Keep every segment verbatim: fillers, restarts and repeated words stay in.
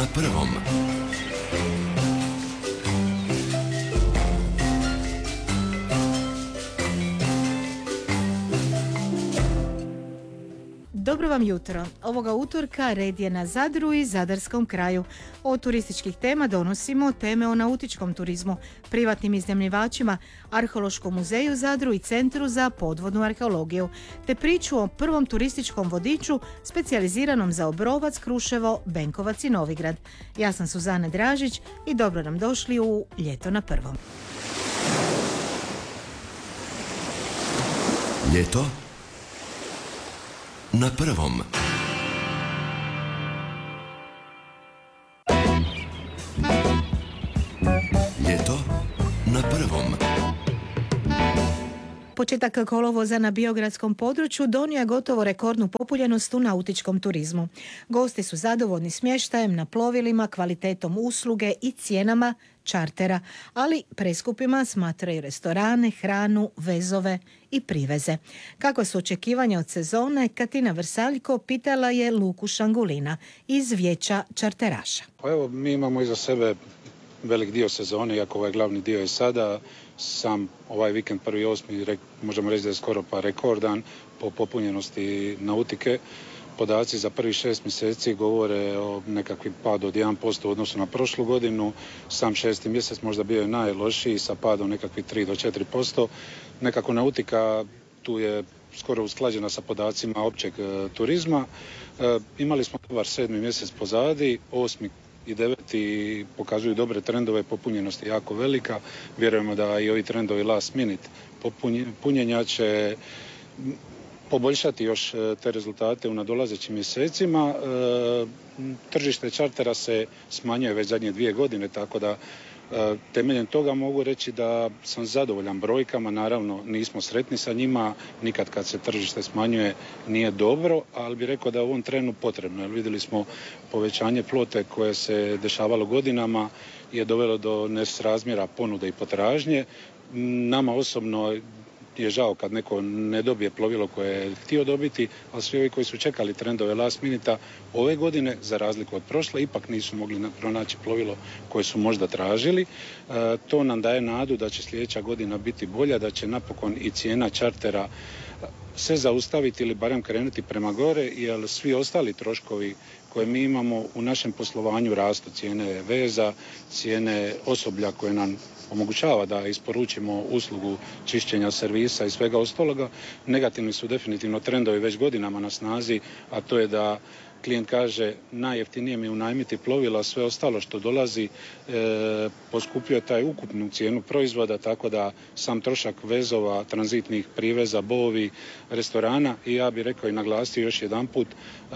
na prvom. Dobro vam jutro. Ovoga utorka red je na Zadru i Zadarskom kraju. Od turističkih tema donosimo teme o nautičkom turizmu, privatnim iznajmljivačima, Arheološkom muzeju Zadru i Centru za podvodnu arheologiju, te priču o prvom turističkom vodiču specijaliziranom za Obrovac, Kruševo, Benkovac i Novigrad. Ja sam Suzana Dražić i dobro nam došli u Ljeto na prvom. Ljeto na prvom. Ljeto na prvom. Početak kolovoza na biogradskom području donio je gotovo rekordnu populjenost u nautičkom turizmu. Gosti su zadovoljni smještajem na plovilima, kvalitetom usluge i cijenama čartera, ali preskupima smatraju restorane, hranu, vezove i priveze. Kako su očekivanja od sezone, Katina Vrsaljko pitala je Luku Šangulina iz Vijeća čarteraša. Pa evo, mi imamo iza sebe velik dio sezone, iako ovaj glavni dio je sada. Sam ovaj vikend prvi osmi možemo reći da je skoro pa rekordan po popunjenosti nautike. Podaci za prvih šest mjeseci govore o nekakvim padu od jedan posto u odnosu na prošlu godinu. Sam šesti mjesec možda bio je najlošiji sa padom nekakvih tri do četiri posto. Nekako nautika tu je skoro usklađena sa podacima općeg e, turizma. E, imali smo dobar sedmi mjesec pozadi, osmi i deveti pokazuju dobre trendove, popunjenost je jako velika. Vjerujemo da i ovi trendovi last minute punjenja će poboljšati još te rezultate u nadolazećim mjesecima. Tržište čartera se smanjuje već zadnje dvije godine, tako da temeljem toga mogu reći da sam zadovoljan brojkama. Naravno, nismo sretni sa njima, nikad kad se tržište smanjuje nije dobro, ali bih rekao da je u ovom trenu potrebno. Jer vidjeli smo povećanje flote koje se dešavalo godinama je dovelo do nesrazmjera ponude i potražnje. Nama osobno je žao kad neko ne dobije plovilo koje je htio dobiti, ali svi ovi koji su čekali trendove last minuta ove godine, za razliku od prošle, ipak nisu mogli pronaći plovilo koje su možda tražili. E, to nam daje nadu da će sljedeća godina biti bolja, da će napokon i cijena čartera se zaustaviti ili barem krenuti prema gore, jer svi ostali troškovi koje mi imamo u našem poslovanju rastu, cijene veza, cijene osoblja koje nam omogućava da isporučimo uslugu čišćenja servisa i svega ostaloga. Negativni su definitivno trendovi već godinama na snazi, a to je da klijent kaže najjeftinije mi je unajmiti plovila, sve ostalo što dolazi e, poskupljuje taj ukupnu cijenu proizvoda, tako da sam trošak vezova, tranzitnih priveza, bovi, restorana i ja bih rekao i naglasio još jedan put e,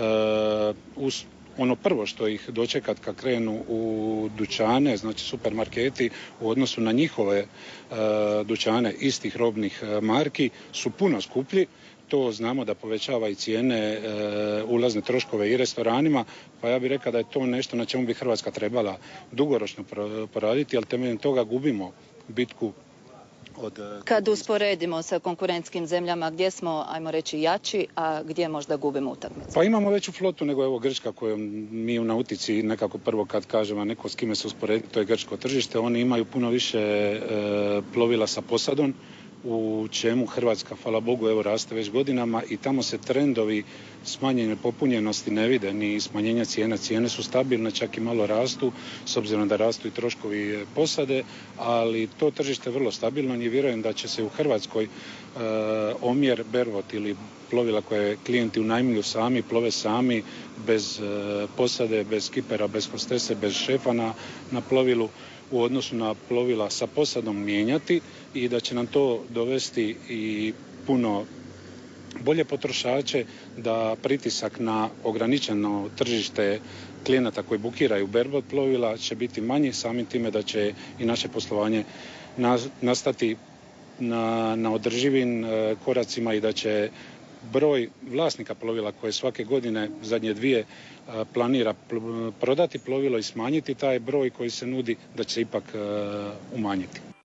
uz ono prvo što ih dočekat kad krenu u dućane, znači supermarketi, u odnosu na njihove e, dućane istih robnih e, marki su puno skuplji. To znamo da povećava i cijene, e, ulazne troškove i restoranima, pa ja bih rekao da je to nešto na čemu bi Hrvatska trebala dugoročno poraditi, ali temeljem toga gubimo bitku. Od... Kad usporedimo sa konkurentskim zemljama, gdje smo, ajmo reći, jači, a gdje možda gubimo utakmicu? Pa imamo veću flotu nego evo Grčka, koju mi u nautici nekako prvo kad kažemo neko s kime se usporediti, to je grčko tržište. Oni imaju puno više e, plovila sa posadom, u čemu Hrvatska, hvala Bogu, evo raste već godinama i tamo se trendovi smanjene popunjenosti ne vide, ni smanjenja cijena. Cijene su stabilne, čak i malo rastu, s obzirom da rastu i troškovi posade, ali to tržište je vrlo stabilno i vjerujem da će se u Hrvatskoj e, omjer bervot ili plovila koje klijenti unajmljuju sami, plove sami, bez e, posade, bez kipera, bez hostese, bez šefa na, na plovilu, u odnosu na plovila sa posadom mijenjati i da će nam to dovesti i puno bolje potrošače, da pritisak na ograničeno tržište klijenata koji bukiraju berbot plovila će biti manji, samim time da će i naše poslovanje nastati na, na održivim koracima i da će broj vlasnika plovila koje svake godine zadnje dvije planira prodati plovilo i smanjiti taj broj koji se nudi, da će se ipak umanjiti.